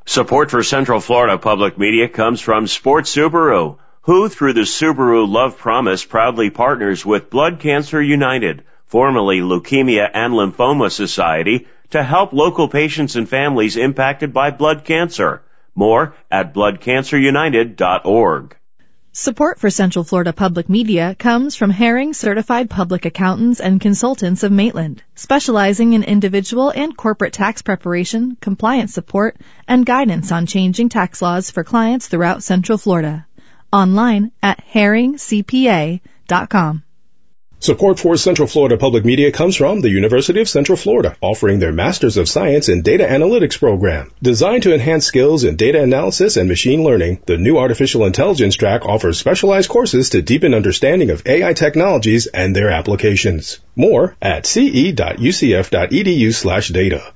Support for Central Florida Public Media comes from Sports Subaru, who, through the Subaru Love Promise, proudly partners with Blood Cancer United, formerly Leukemia and Lymphoma Society, to help local patients and families impacted by blood cancer. More at bloodcancerunited.org. Support for Central Florida Public Media comes from Herring Certified Public Accountants and Consultants of Maitland, specializing in individual and corporate tax preparation, compliance support, and guidance on changing tax laws for clients throughout Central Florida. Online at herringcpa.com. Support for Central Florida Public Media comes from the University of Central Florida, offering their Masters of Science in Data Analytics program. Designed to enhance skills in data analysis and machine learning, the new Artificial Intelligence track offers specialized courses to deepen understanding of AI technologies and their applications. More at ce.ucf.edu/data.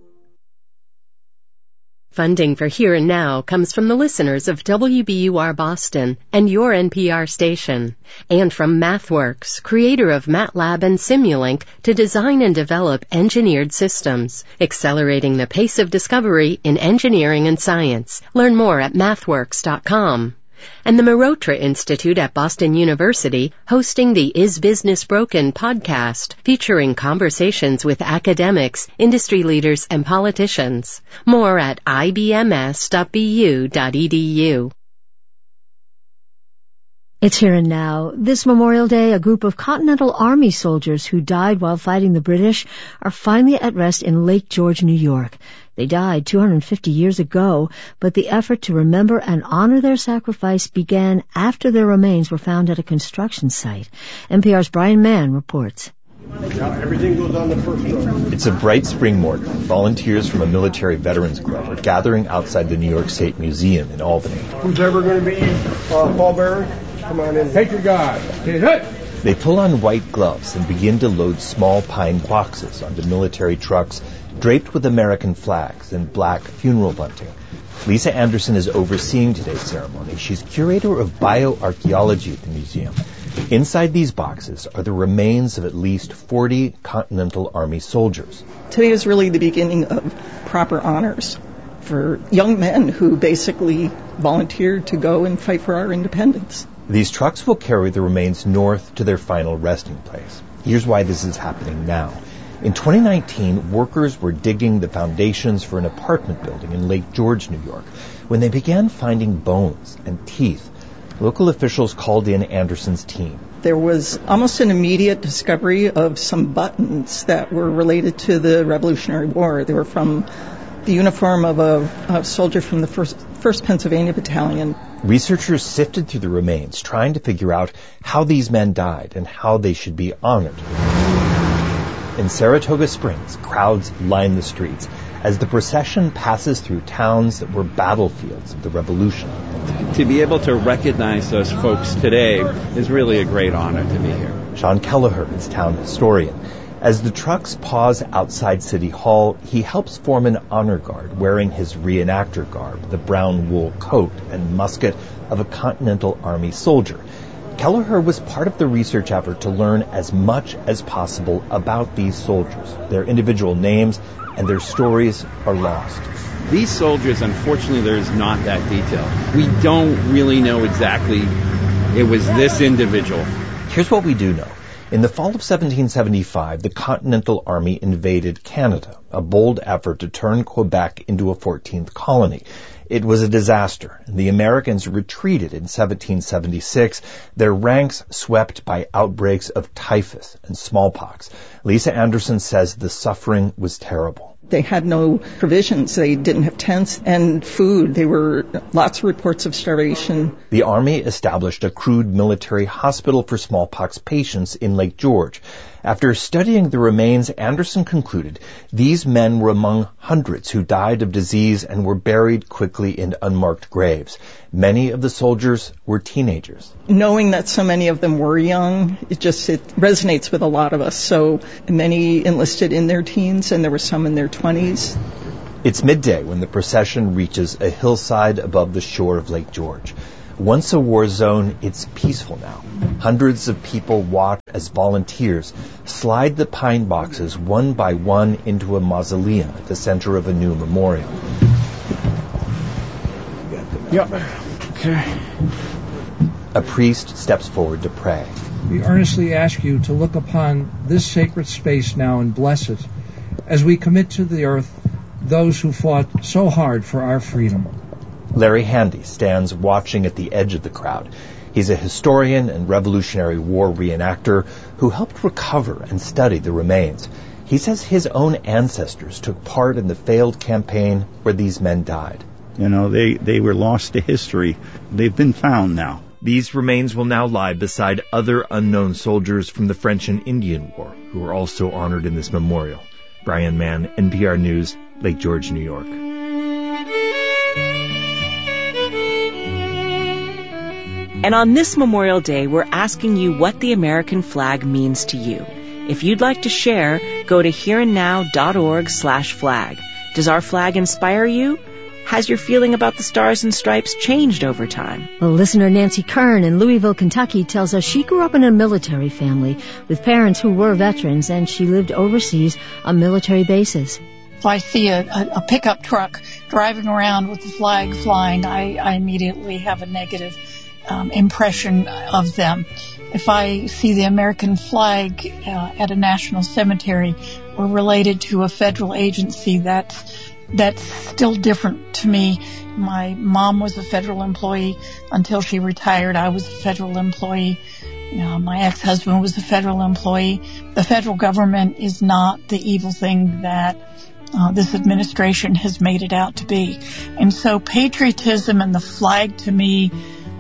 Funding for Here and Now comes from the listeners of WBUR Boston and your NPR station, and from MathWorks, creator of MATLAB and Simulink, to design and develop engineered systems, accelerating the pace of discovery in engineering and science. Learn more at mathworks.com. And the Marotra Institute at Boston University, hosting the Is Business Broken podcast, featuring conversations with academics, industry leaders, and politicians. More at ibms.bu.edu. It's Here and Now. This Memorial Day, a group of Continental Army soldiers who died while fighting the British are finally at rest in Lake George, New York. They died 250 years ago, but the effort to remember and honor their sacrifice began after their remains were found at a construction site. NPR's Brian Mann reports. Everything goes on the first row. It's a bright spring morning. Volunteers from a military veterans club are gathering outside the New York State Museum in Albany. Who's ever going to be pallbearer? Come on in. Take your guard. They pull on white gloves and begin to load small pine boxes onto military trucks draped with American flags and black funeral bunting. Lisa Anderson is overseeing today's ceremony. She's curator of bioarchaeology at the museum. Inside these boxes are the remains of at least 40 Continental Army soldiers. Today is really the beginning of proper honors for young men who basically volunteered to go and fight for our independence. These trucks will carry the remains north to their final resting place. Here's why this is happening now. In 2019, workers were digging the foundations for an apartment building in Lake George, New York, when they began finding bones and teeth. Local officials called in Anderson's team. There was almost an immediate discovery of some buttons that were related to the Revolutionary War. They were from the uniform of a soldier from the 1st Pennsylvania Battalion. Researchers sifted through the remains, trying to figure out how these men died and how they should be honored. In Saratoga Springs, crowds line the streets as the procession passes through towns that were battlefields of the Revolution. To be able to recognize those folks today is really a great honor to be here. Sean Kelleher is town historian. As the trucks pause outside City Hall, he helps form an honor guard wearing his reenactor garb, the brown wool coat and musket of a Continental Army soldier. Kelleher was part of the research effort to learn as much as possible about these soldiers. Their individual names and their stories are lost. These soldiers, unfortunately, there's not that detail. We don't really know exactly it was this individual. Here's what we do know. In the fall of 1775, the Continental Army invaded Canada, a bold effort to turn Quebec into a 14th colony. It was a disaster, and the Americans retreated in 1776, their ranks swept by outbreaks of typhus and smallpox. Lisa Anderson says the suffering was terrible. They had no provisions. They didn't have tents and food. There were lots of reports of starvation. The Army established a crude military hospital for smallpox patients in Lake George. After studying the remains, Anderson concluded these men were among hundreds who died of disease and were buried quickly in unmarked graves. Many of the soldiers were teenagers. Knowing that so many of them were young, it resonates with a lot of us. So many enlisted in their teens, and there were some in their 20s. It's midday when the procession reaches a hillside above the shore of Lake George. Once a war zone, it's peaceful now. Hundreds of people watch as volunteers slide the pine boxes one by one into a mausoleum at the center of a new memorial. Yep. Okay. A priest steps forward to pray. We earnestly ask you to look upon this sacred space now and bless it as we commit to the earth those who fought so hard for our freedom. Larry Handy stands watching at the edge of the crowd. He's a historian and Revolutionary War reenactor who helped recover and study the remains. He says his own ancestors took part in the failed campaign where these men died. You know, they were lost to history. They've been found now. These remains will now lie beside other unknown soldiers from the French and Indian War who were also honored in this memorial. Brian Mann, NPR News, Lake George, New York. And on this Memorial Day, we're asking you what the American flag means to you. If you'd like to share, go to hereandnow.org/flag. Does our flag inspire you? Has your feeling about the Stars and Stripes changed over time? Well, listener Nancy Kern in Louisville, Kentucky tells us she grew up in a military family with parents who were veterans, and she lived overseas on military bases. If I see a pickup truck driving around with the flag flying, I immediately have a negative impression of them. If I see the American flag at a national cemetery or related to a federal agency, that's still different to me. My mom was a federal employee until she retired. I was a federal employee. My ex-husband was a federal employee. The federal government is not the evil thing that this administration has made it out to be. And so patriotism and the flag to me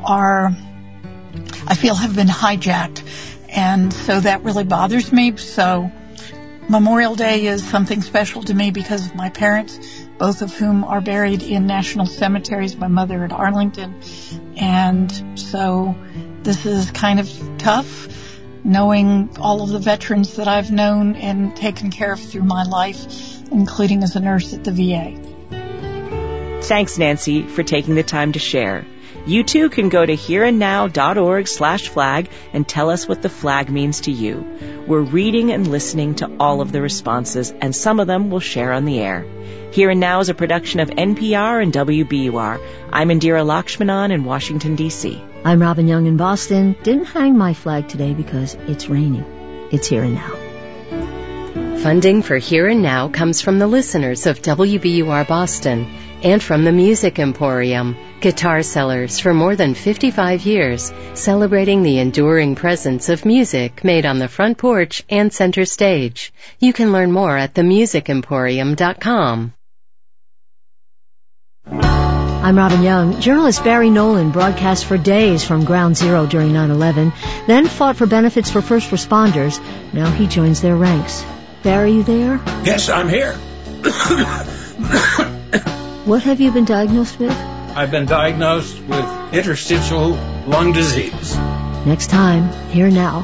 I feel have been hijacked. And so that really bothers me. So Memorial Day is something special to me because of my parents, both of whom are buried in national cemeteries, my mother at Arlington. And so this is kind of tough, knowing all of the veterans that I've known and taken care of through my life, including as a nurse at the VA. Thanks, Nancy, for taking the time to share. You too can go to hereandnow.org/flag and tell us what the flag means to you. We're reading and listening to all of the responses, and some of them we'll share on the air. Here and Now is a production of NPR and WBUR. I'm Indira Lakshmanan in Washington, D.C. I'm Robin Young in Boston. Didn't hang my flag today because it's raining. It's Here and Now. Funding for Here and Now comes from the listeners of WBUR Boston and from the Music Emporium, guitar sellers for more than 55 years, celebrating the enduring presence of music made on the front porch and center stage. You can learn more at themusicemporium.com. I'm Robin Young. Journalist Barry Nolan broadcast for days from Ground Zero during 9/11, then fought for benefits for first responders. Now he joins their ranks. Barry, you there? Yes, I'm here. What have you been diagnosed with? I've been diagnosed with interstitial lung disease. Next time, Here Now.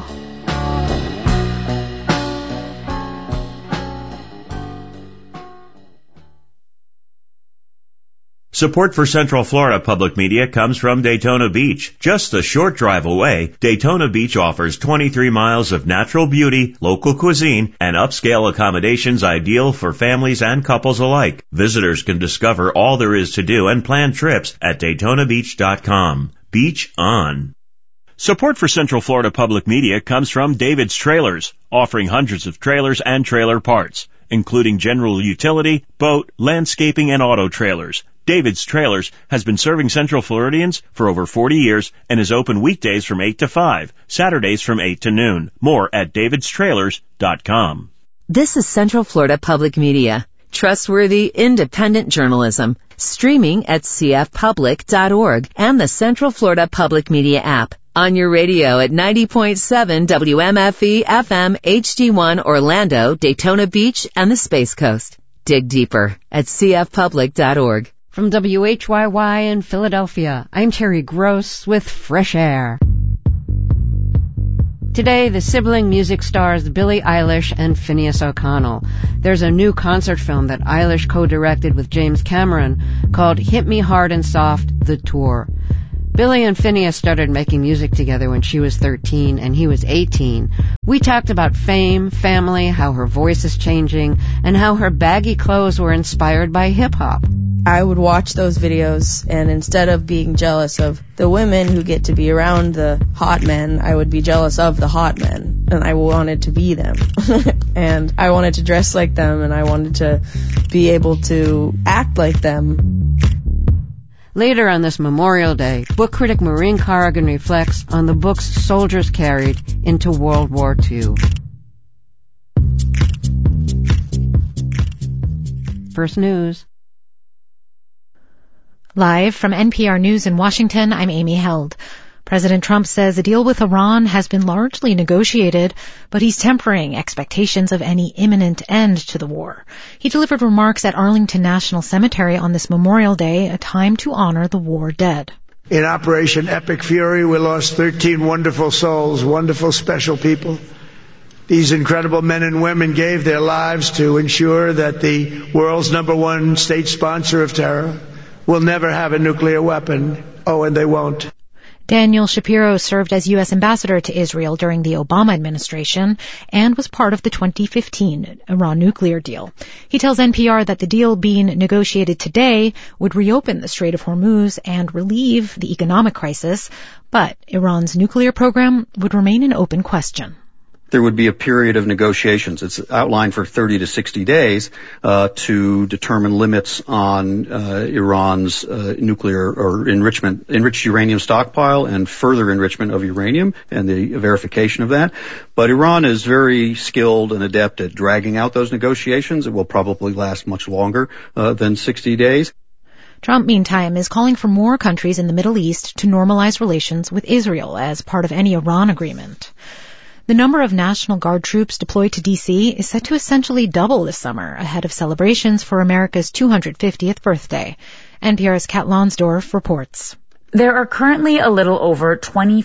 Support for Central Florida Public Media comes from Daytona Beach. Just a short drive away, Daytona Beach offers 23 miles of natural beauty, local cuisine, and upscale accommodations ideal for families and couples alike. Visitors can discover all there is to do and plan trips at DaytonaBeach.com. Beach on. Support for Central Florida Public Media comes from David's Trailers, offering hundreds of trailers and trailer parts, including general utility, boat, landscaping, and auto trailers. David's Trailers has been serving Central Floridians for over 40 years and is open weekdays from 8 to 5, Saturdays from 8 to noon. More at davidstrailers.com. This is Central Florida Public Media. Trustworthy, independent journalism. Streaming at cfpublic.org and the Central Florida Public Media app. On your radio at 90.7 WMFE FM HD1 Orlando, Daytona Beach, and the Space Coast. Dig deeper at cfpublic.org. From WHYY in Philadelphia, I'm Terry Gross with Fresh Air. Today, the sibling music stars Billie Eilish and Phineas O'Connell. There's a new concert film that Eilish co-directed with James Cameron called Hit Me Hard and Soft, The Tour. Billie and Phineas started making music together when she was 13 and he was 18. We talked about fame, family, how her voice is changing, and how her baggy clothes were inspired by hip-hop. I would watch those videos, and instead of being jealous of the women who get to be around the hot men, I would be jealous of the hot men, and I wanted to be them. And I wanted to dress like them, and I wanted to be able to act like them. Later on this Memorial Day, book critic Maureen Corrigan reflects on the books soldiers carried into World War II. First News. Live from NPR News in Washington, I'm Amy Held. President Trump says a deal with Iran has been largely negotiated, but he's tempering expectations of any imminent end to the war. He delivered remarks at Arlington National Cemetery on this Memorial Day, a time to honor the war dead. In Operation Epic Fury, we lost 13 wonderful souls, wonderful special people. These incredible men and women gave their lives to ensure that the world's #1 state sponsor of terror will never have a nuclear weapon. Oh, and they won't. Daniel Shapiro served as U.S. ambassador to Israel during the Obama administration and was part of the 2015 Iran nuclear deal. He tells NPR that the deal being negotiated today would reopen the Strait of Hormuz and relieve the economic crisis, but Iran's nuclear program would remain an open question. There would be a period of negotiations. It's outlined for 30 to 60 days to determine limits on Iran's nuclear or enriched uranium stockpile and further enrichment of uranium and the verification of that. But Iran is very skilled and adept at dragging out those negotiations. It will probably last much longer than 60 days. Trump, meantime, is calling for more countries in the Middle East to normalize relations with Israel as part of any Iran agreement. The number of National Guard troops deployed to D.C. is set to essentially double this summer, ahead of celebrations for America's 250th birthday. NPR's Kat Lonsdorf reports. There are currently a little over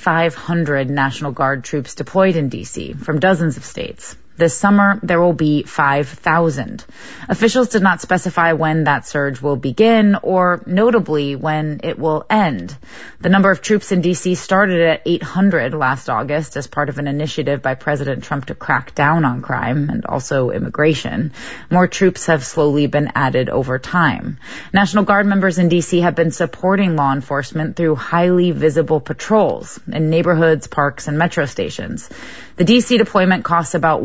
2,500 National Guard troops deployed in D.C. from dozens of states. This summer, there will be 5,000. Officials did not specify when that surge will begin or, notably, when it will end. The number of troops in D.C. started at 800 last August as part of an initiative by President Trump to crack down on crime and also immigration. More troops have slowly been added over time. National Guard members in D.C. have been supporting law enforcement through highly visible patrols in neighborhoods, parks, and metro stations. The D.C. deployment costs about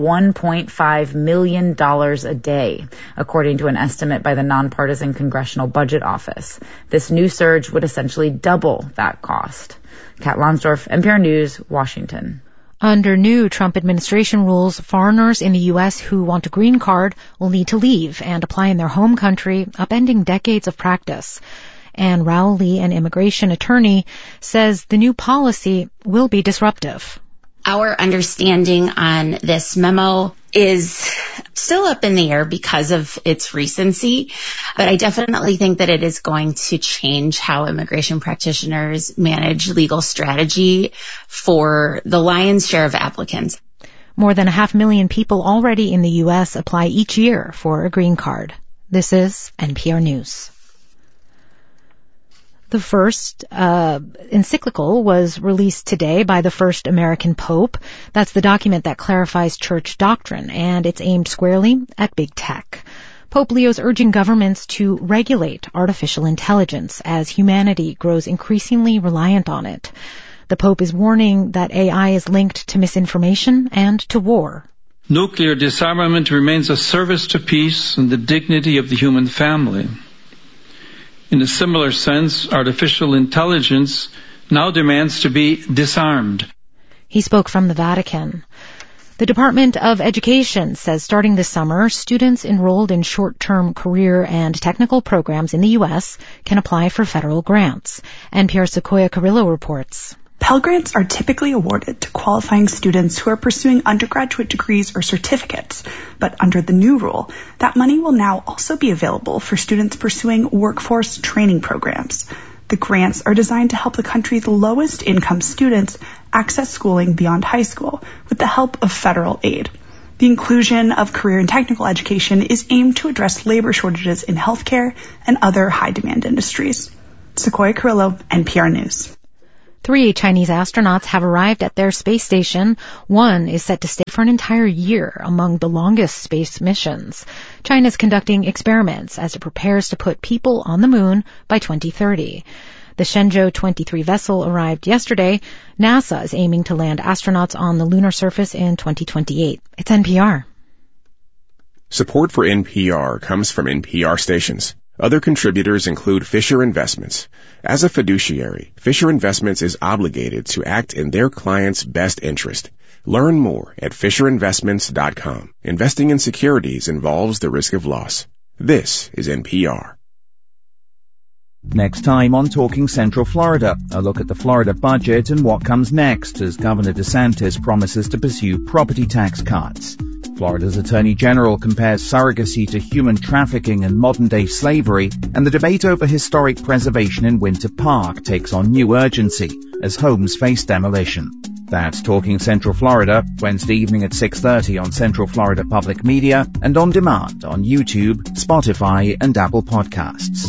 $1.5 million a day, according to an estimate by the nonpartisan Congressional Budget Office. This new surge would essentially double that cost. Kat Lonsdorf, NPR News, Washington. Under new Trump administration rules, foreigners in the U.S. who want a green card will need to leave and apply in their home country, upending decades of practice. Anne Rowley, an immigration attorney, says the new policy will be disruptive. Our understanding on this memo is still up in the air because of its recency, but I definitely think that it is going to change how immigration practitioners manage legal strategy for the lion's share of applicants. More than 500,000 people already in the U.S. apply each year for a green card. This is NPR News. The first encyclical was released today by the first American Pope. That's the document that clarifies church doctrine, and it's aimed squarely at big tech. Pope Leo's urging governments to regulate artificial intelligence as humanity grows increasingly reliant on it. The Pope is warning that AI is linked to misinformation and to war. Nuclear disarmament remains a service to peace and the dignity of the human family. In a similar sense, artificial intelligence now demands to be disarmed. He spoke from the Vatican. The Department of Education says starting this summer, students enrolled in short-term career and technical programs in the U.S. can apply for federal grants. NPR's Sequoia Carrillo reports. Pell Grants are typically awarded to qualifying students who are pursuing undergraduate degrees or certificates. But under the new rule, that money will now also be available for students pursuing workforce training programs. The grants are designed to help the country's lowest income students access schooling beyond high school with the help of federal aid. The inclusion of career and technical education is aimed to address labor shortages in healthcare and other high-demand industries. Sequoia Carrillo, NPR News. 3 Chinese astronauts have arrived at their space station. One is set to stay for an entire year, among the longest space missions. China's conducting experiments as it prepares to put people on the moon by 2030. The Shenzhou 23 vessel arrived yesterday. NASA is aiming to land astronauts on the lunar surface in 2028. It's NPR. Support for NPR comes from NPR stations. Other contributors include Fisher Investments. As a fiduciary, Fisher Investments is obligated to act in their client's best interest. Learn more at FisherInvestments.com. Investing in securities involves the risk of loss. This is NPR. Next time on Talking Central Florida, a look at the Florida budget and what comes next as Governor DeSantis promises to pursue property tax cuts. Florida's Attorney General compares surrogacy to human trafficking and modern-day slavery, and the debate over historic preservation in Winter Park takes on new urgency as homes face demolition. That's Talking Central Florida, Wednesday evening at 6:30 on Central Florida Public Media and on demand on YouTube, Spotify, and Apple Podcasts.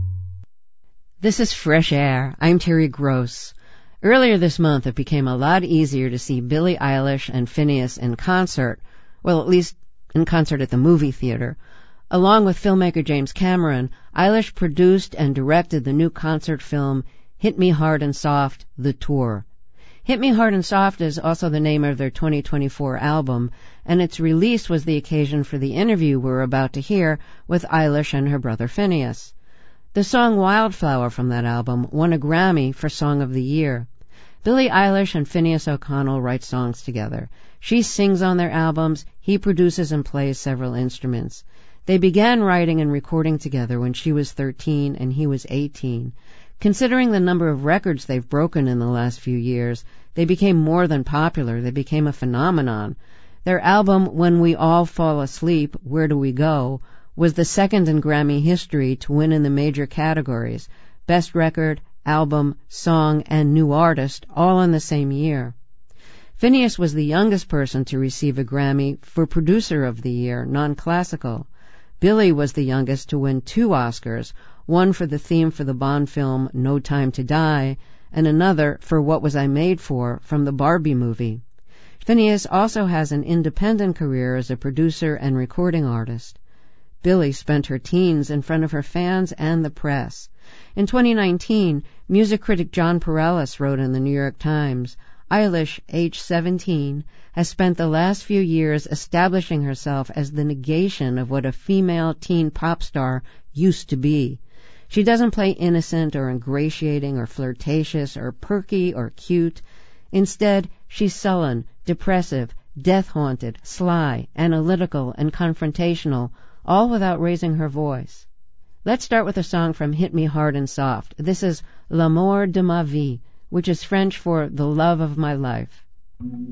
This is Fresh Air. I'm Terry Gross. Earlier this month, it became a lot easier to see Billie Eilish and Finneas in concert, well, at least in concert at the movie theater. Along with filmmaker James Cameron, Eilish produced and directed the new concert film Hit Me Hard and Soft, The Tour. Hit Me Hard and Soft is also the name of their 2024 album, and its release was the occasion for the interview we're about to hear with Eilish and her brother Finneas. The song Wildflower from that album won a Grammy for Song of the Year. Billie Eilish and Finneas O'Connell write songs together. She sings on their albums, he produces and plays several instruments. They began writing and recording together when she was 13 and he was 18. Considering the number of records they've broken in the last few years, they became more than popular. They became a phenomenon. Their album, When We All Fall Asleep, Where Do We Go?, was the second in Grammy history to win in the major categories, Best Record, Album, Song, and New Artist, all in the same year. Finneas was the youngest person to receive a Grammy for Producer of the Year, non-classical. Billie was the youngest to win 2 Oscars, one for the theme for the Bond film No Time to Die, and another for What Was I Made For from the Barbie movie. Finneas also has an independent career as a producer and recording artist. Billie spent her teens in front of her fans and the press. In 2019, music critic John Pareles wrote in the New York Times, Eilish, age 17, has spent the last few years establishing herself as the negation of what a female teen pop star used to be. She doesn't play innocent or ingratiating or flirtatious or perky or cute. Instead, she's sullen, depressive, death-haunted, sly, analytical, and confrontational, all without raising her voice. Let's start with a song from Hit Me Hard and Soft. This is L'amour de ma vie, which is French for the love of my life.